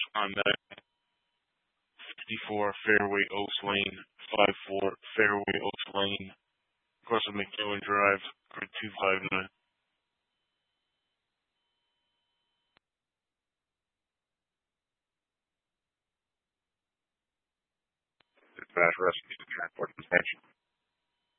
on that 54 Fairway Oaks Lane, 54 Fairway Oaks Lane, across from McEwen Drive, for 259. Dispatch rescue transport dispatch.